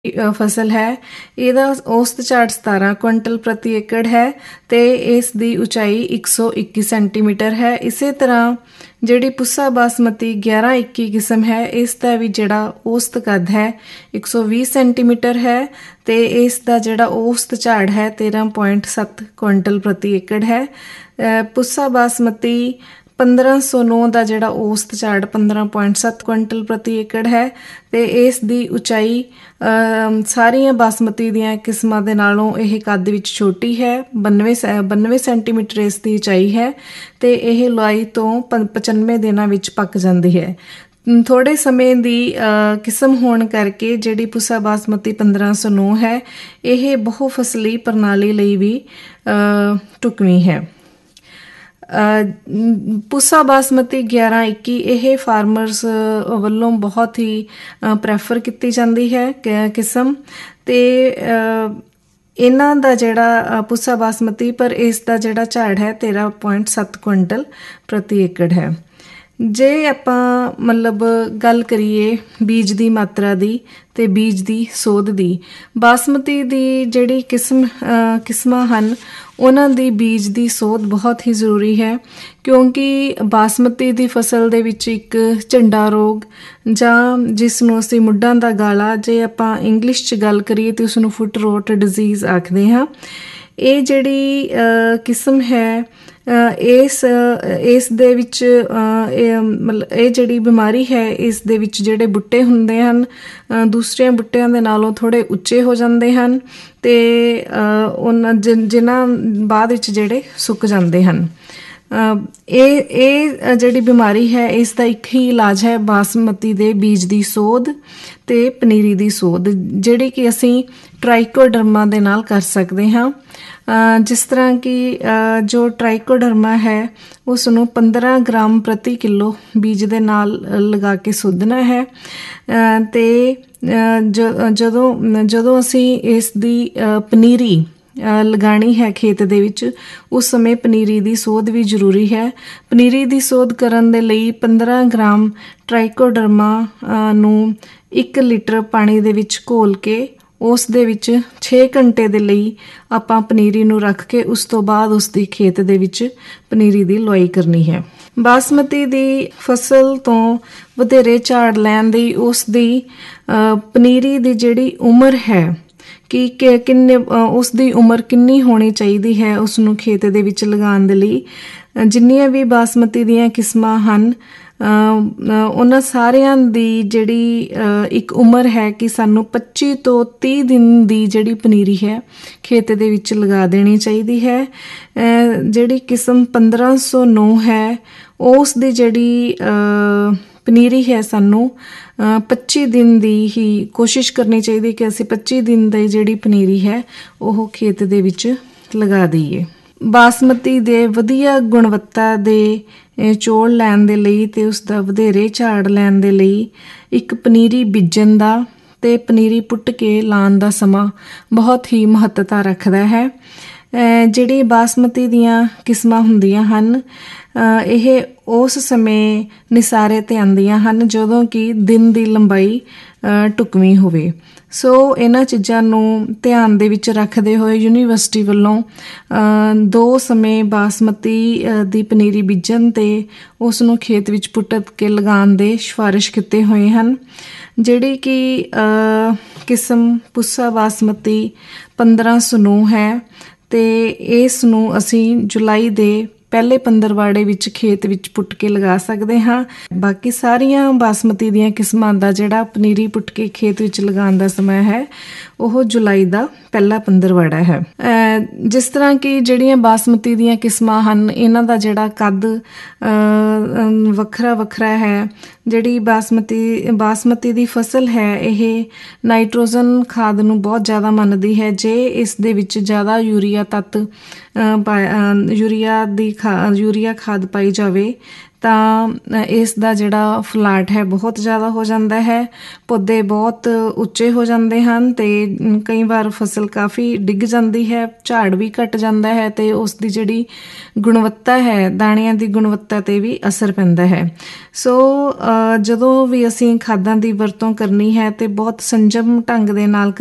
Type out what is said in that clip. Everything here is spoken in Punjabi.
ਫਸਲ ਹੈ। ਇਹਦਾ ਔਸਤ ਝਾੜ 17 ਕੁਇੰਟਲ ਪ੍ਰਤੀ ਏਕੜ ਹੈ ਤੇ ਇਸ ਦੀ ਉਚਾਈ 121 ਸੈਂਟੀਮੀਟਰ ਹੈ। ਇਸੇ ਤਰ੍ਹਾਂ ਜਿਹੜੀ ਪੁੱਸਾ ਬਾਸਮਤੀ 1121 ਕਿਸਮ ਹੈ, ਇਸ ਦਾ ਵੀ ਜਿਹੜਾ ਔਸਤ ਕੱਦ ਹੈ 120 ਸੈਂਟੀਮੀਟਰ ਹੈ ਤੇ ਇਸ ਦਾ ਜਿਹੜਾ ਔਸਤ ਝਾੜ ਹੈ 13.7 ਕੁਇੰਟਲ ਪ੍ਰਤੀ ਏਕੜ ਹੈ। ਪੁੱਸਾ ਬਾਸਮਤੀ 1509 ਦਾ ਜਿਹੜਾ ਔਸਤ ਝਾੜ 15.7 ਕੁਇੰਟਲ ਪ੍ਰਤੀ ਏਕੜ ਹੈ ਤੇ ਇਸ ਦੀ ਉਚਾਈ ਸਾਰੀਆਂ ਬਾਸਮਤੀ ਦੀਆਂ ਕਿਸਮਾਂ ਦੇ ਨਾਲੋਂ ਇਹ ਕੱਦ ਵਿੱਚ ਛੋਟੀ ਹੈ। 92 ਸੈਂਟੀਮੀਟਰ ਇਸ ਦੀ ਉਚਾਈ ਹੈ ਤੇ ਇਹ ਲੁਆਈ ਤੋਂ 95 ਦਿਨਾਂ ਵਿੱਚ ਪੱਕ ਜਾਂਦੀ ਹੈ। ਥੋੜ੍ਹੇ ਸਮੇਂ ਦੀ ਕਿਸਮ ਹੋਣ ਕਰਕੇ ਜਿਹੜੀ ਪੁੱਸਾ ਬਾਸਮਤੀ 1509 ਹੈ, ਇਹ ਬਹੁ ਫਸਲੀ ਪ੍ਰਣਾਲੀ ਲਈ ਵੀ ਢੁਕਵੀਂ ਹੈ। ਪੁੱਸਾ ਬਾਸਮਤੀ 1121 ਇਹ ਫਾਰਮਰਸ ਵੱਲੋਂ ਬਹੁਤ ਹੀ ਪ੍ਰੈਫਰ ਕੀਤੀ ਜਾਂਦੀ ਹੈ ਕਿਸਮ ਤੇ ਇਹਨਾਂ ਦਾ ਜਿਹੜਾ ਪੁੱਸਾ ਬਾਸਮਤੀ ਪਰ ਇਸ ਦਾ ਜਿਹੜਾ ਝਾੜ ਹੈ 13.7 ਕੁਇੰਟਲ ਪ੍ਰਤੀ ਏਕੜ ਹੈ। ਜੇ ਆਪਾਂ ਮਤਲਬ ਗੱਲ ਕਰੀਏ ਬੀਜ ਦੀ ਮਾਤਰਾ ਦੀ ਤੇ ਬੀਜ ਦੀ ਸੋਧ ਦੀ, ਬਾਸਮਤੀ ਦੀ ਜਿਹੜੀ ਕਿਸਮਾਂ ਹਨ ਉਹਨਾਂ ਦੀ ਬੀਜ ਦੀ ਸੋਧ ਬਹੁਤ ਹੀ ਜ਼ਰੂਰੀ ਹੈ, ਕਿਉਂਕਿ ਬਾਸਮਤੀ ਦੀ ਫਸਲ ਦੇ ਵਿੱਚ ਇੱਕ ਝੰਡਾ ਰੋਗ ਜਾਂ ਜਿਸ ਨੂੰ ਅਸੀਂ ਮੁੱਢਾਂ ਦਾ ਗਾਲਾ, ਜੇ ਆਪਾਂ ਇੰਗਲਿਸ਼ 'ਚ ਗੱਲ ਕਰੀਏ ਤਾਂ ਉਸਨੂੰ ਫੁੱਟ ਰੋਟ ਡਿਜ਼ੀਜ਼ ਆਖਦੇ ਹਾਂ। ਇਹ ਜਿਹੜੀ ਕਿਸਮ ਹੈ ਇਸ ਦੇ ਵਿੱਚ ਮਤਲਬ ਇਹ ਜਿਹੜੀ ਬਿਮਾਰੀ ਹੈ, ਇਸ ਦੇ ਵਿੱਚ ਜਿਹੜੇ ਬੂਟੇ ਹੁੰਦੇ ਹਨ ਦੂਸਰਿਆਂ ਬੂਟਿਆਂ ਦੇ ਨਾਲੋਂ ਥੋੜ੍ਹੇ ਉੱਚੇ ਹੋ ਜਾਂਦੇ ਹਨ ਤੇ ਉਹਨਾਂ ਜਿਨ੍ਹਾਂ ਬਾਅਦ ਵਿੱਚ ਜਿਹੜੇ ਸੁੱਕ ਜਾਂਦੇ ਹਨ। ਇਹ ਜਿਹੜੀ ਬਿਮਾਰੀ ਹੈ ਇਸ ਦਾ ਇੱਕ ਹੀ ਇਲਾਜ ਹੈ ਬਾਸਮਤੀ ਦੇ ਬੀਜ ਦੀ ਸੋਧ ਤੇ ਪਨੀਰੀ ਦੀ ਸੋਧ, ਜਿਹੜੀ ਕਿ ਅਸੀਂ ਟ੍ਰਾਈਕੋਡਰਮਾ ਦੇ ਨਾਲ ਕਰ ਸਕਦੇ ਹਾਂ। ਜਿਸ ਤਰ੍ਹਾਂ ਕਿ ਜੋ ਟ੍ਰਾਈਕੋਡਰਮਾ ਹੈ ਉਸ ਨੂੰ 15 ਗ੍ਰਾਮ ਪ੍ਰਤੀ ਕਿਲੋ ਬੀਜ ਦੇ ਨਾਲ ਲਗਾ ਕੇ ਸੋਧਣਾ ਹੈ ਤੇ ਜਦੋਂ ਅਸੀਂ ਇਸ ਦੀ ਪਨੀਰੀ ਲਗਾਉਣੀ ਹੈ ਖੇਤ ਦੇ ਵਿੱਚ, ਉਸ ਸਮੇਂ ਪਨੀਰੀ ਦੀ ਸੋਧ ਵੀ ਜ਼ਰੂਰੀ ਹੈ। ਪਨੀਰੀ ਦੀ ਸੋਧ ਕਰਨ ਦੇ ਲਈ 15 ਗ੍ਰਾਮ ਟ੍ਰਾਈਕੋਡਰਮਾ ਨੂੰ 1 ਲੀਟਰ ਪਾਣੀ ਦੇ ਵਿੱਚ ਘੋਲ ਕੇ ਉਸ ਦੇ ਵਿੱਚ 6 ਘੰਟੇ ਦੇ ਲਈ ਆਪਾਂ ਪਨੀਰੀ ਨੂੰ ਰੱਖ ਕੇ ਉਸ ਤੋਂ ਬਾਅਦ ਉਸ ਦੀ ਖੇਤ ਦੇ ਵਿੱਚ ਪਨੀਰੀ ਦੀ ਲੁਆਈ ਕਰਨੀ ਹੈ। ਬਾਸਮਤੀ ਦੀ ਫਸਲ ਤੋਂ ਵਧੇਰੇ ਝਾੜ ਲੈਣ ਦੀ ਉਸ ਦੀ ਪਨੀਰੀ ਦੀ ਜਿਹੜੀ ਉਮਰ ਹੈ ਕਿ ਕਿੰਨੇ ਉਸ ਦੀ ਉਮਰ ਕਿੰਨੀ ਹੋਣੀ ਚਾਹੀਦੀ ਹੈ ਉਸ ਨੂੰ ਖੇਤ ਦੇ ਵਿੱਚ ਲਗਾਉਣ ਦੇ ਲਈ। ਜਿੰਨੀਆਂ ਵੀ ਬਾਸਮਤੀ ਦੀਆਂ ਕਿਸਮਾਂ ਹਨ ਉਹਨਾਂ ਸਾਰਿਆਂ ਦੀ ਜਿਹੜੀ ਇੱਕ ਉਮਰ ਹੈ ਕਿ ਸਾਨੂੰ 25 ਤੋਂ 30 ਦਿਨ ਦੀ ਜਿਹੜੀ ਪਨੀਰੀ ਹੈ ਖੇਤ ਦੇ ਵਿੱਚ ਲਗਾ ਦੇਣੀ ਚਾਹੀਦੀ ਹੈ। ਜਿਹੜੀ ਕਿਸਮ 1509 ਹੈ ਉਸ ਦੀ ਜਿਹੜੀ ਪਨੀਰੀ ਹੈ ਸਾਨੂੰ 25 ਦਿਨ ਦੀ ਹੀ ਕੋਸ਼ਿਸ਼ ਕਰਨੀ ਚਾਹੀਦੀ ਕਿ ਅਸੀਂ 25 ਦਿਨ ਦੀ ਜਿਹੜੀ ਪਨੀਰੀ ਹੈ ਉਹ ਖੇਤ ਦੇ ਵਿੱਚ ਲਗਾ ਦਈਏ। ਬਾਸਮਤੀ ਦੇ ਵਧੀਆ ਗੁਣਵੱਤਾ ਦੇ ਚੌਲ ਲੈਣ ਦੇ ਲਈ ਤੇ ਉਸ ਦਾ ਵਧੇਰੇ ਝਾੜ ਲੈਣ ਦੇ ਲਈ ਇੱਕ ਪਨੀਰੀ ਬੀਜਣ ਦਾ ਤੇ ਪਨੀਰੀ ਪੁੱਟ ਕੇ ਲਾਉਣ ਦਾ ਸਮਾਂ ਬਹੁਤ ਹੀ ਮਹੱਤਤਾ ਰੱਖਦਾ ਹੈ। ਜਿਹੜੀ ਬਾਸਮਤੀ ਦੀਆਂ ਕਿਸਮਾਂ ਹੁੰਦੀਆਂ ਹਨ ਇਹ ਉਸ ਸਮੇਂ ਨਿਸਾਰੇ 'ਤੇ ਆਉਂਦੀਆਂ ਹਨ ਜਦੋਂ ਕਿ ਦਿਨ ਦੀ ਲੰਬਾਈ ਢੁਕਵੀਂ ਹੋਵੇ। ਸੋ ਇਹਨਾਂ ਚੀਜ਼ਾਂ ਨੂੰ ਧਿਆਨ ਦੇ ਵਿੱਚ ਰੱਖਦੇ ਹੋਏ ਯੂਨੀਵਰਸਿਟੀ ਵੱਲੋਂ 2 ਸਮੇਂ ਬਾਸਮਤੀ ਦੀ ਪਨੀਰੀ ਬੀਜਣ ਤੇ ਉਸ ਨੂੰ ਖੇਤ ਵਿੱਚ ਪੁੱਟ ਕੇ ਲਗਾਉਣ ਦੇ ਸਿਫਾਰਿਸ਼ ਕੀਤੇ ਹੋਏ ਹਨ। ਜਿਹੜੀ ਕਿ ਕਿਸਮ ਪੁੱਸਾ ਬਾਸਮਤੀ 1509 ਹੈ ਤੇ ਇਸ ਨੂੰ ਅਸੀਂ ਜੁਲਾਈ ਦੇ ਪਹਿਲੇ ਪੰਦਰਵਾੜੇ ਵਿੱਚ ਖੇਤ ਵਿੱਚ ਪੁੱਟ ਕੇ ਲਗਾ ਸਕਦੇ ਹਾਂ। ਬਾਕੀ ਸਾਰੀਆਂ ਬਾਸਮਤੀ ਦੀਆਂ ਕਿਸਮਾਂ ਦਾ ਜਿਹੜਾ ਪਨੀਰੀ ਪੁੱਟ ਕੇ ਖੇਤ ਵਿੱਚ ਲਗਾਉਣ ਦਾ ਸਮਾਂ ਹੈ ਉਹ ਜੁਲਾਈ ਦਾ ਪਹਿਲਾ ਪੰਦਰਵਾੜਾ ਹੈ। ਜਿਸ ਤਰ੍ਹਾਂ ਕਿ ਜਿਹੜੀਆਂ ਬਾਸਮਤੀ ਦੀਆਂ ਕਿਸਮਾਂ ਹਨ ਇਹਨਾਂ ਦਾ ਜਿਹੜਾ ਕੱਦ ਵੱਖਰਾ ਵੱਖਰਾ ਹੈ। ਜਿਹੜੀ ਬਾਸਮਤੀ ਦੀ ਫਸਲ ਹੈ ਇਹ ਨਾਈਟ੍ਰੋਜਨ ਖਾਦ ਨੂੰ ਬਹੁਤ ਜ਼ਿਆਦਾ ਮੰਨਦੀ ਹੈ। ਜੇ ਇਸ ਦੇ ਵਿੱਚ ਜ਼ਿਆਦਾ ਯੂਰੀਆ ਖਾਦ ਪਾਈ ਜਾਵੇ ਤਾਂ ਇਸ ਦਾ ਜਿਹੜਾ ਫਲਾਟ ਹੈ ਬਹੁਤ ਜ਼ਿਆਦਾ ਹੋ ਜਾਂਦਾ ਹੈ, ਪੌਦੇ ਬਹੁਤ ਉੱਚੇ ਹੋ ਜਾਂਦੇ ਹਨ ਅਤੇ ਕਈ ਵਾਰ ਫਸਲ ਕਾਫੀ ਡਿੱਗ ਜਾਂਦੀ ਹੈ, ਝਾੜ ਵੀ ਘੱਟ ਜਾਂਦਾ ਹੈ ਅਤੇ ਉਸ ਦੀ ਜਿਹੜੀ ਗੁਣਵੱਤਾ ਹੈ, ਦਾਣਿਆਂ ਦੀ ਗੁਣਵੱਤਾ 'ਤੇ ਵੀ ਅਸਰ ਪੈਂਦਾ ਹੈ। ਸੋ ਜਦੋਂ ਵੀ ਅਸੀਂ ਖਾਦਾਂ ਦੀ ਵਰਤੋਂ ਕਰਨੀ ਹੈ ਅਤੇ ਬਹੁਤ ਸੰਜਮ ਢੰਗ ਦੇ ਨਾਲ